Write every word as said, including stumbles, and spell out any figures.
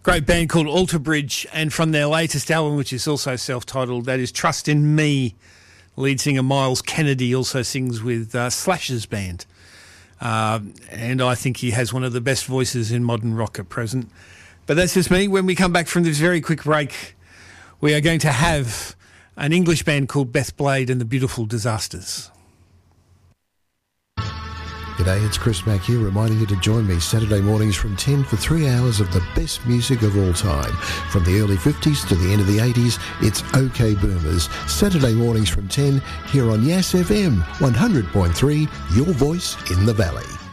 Great band called Alter Bridge, and from their latest album, which is also self-titled, that is Trust in Me. Lead singer Miles Kennedy also sings with uh, Slash's band. Uh, and I think he has one of the best voices in modern rock at present. But that's just me. When we come back from this very quick break, we are going to have an English band called Beth Blade and the Beautiful Disasters. G'day, it's Chris Mack here, reminding you to join me Saturday mornings from ten for three hours of the best music of all time. From the early fifties to the end of the eighties, it's OK Boomers. Saturday mornings from ten here on Yass F M, one hundred point three, your voice in the valley.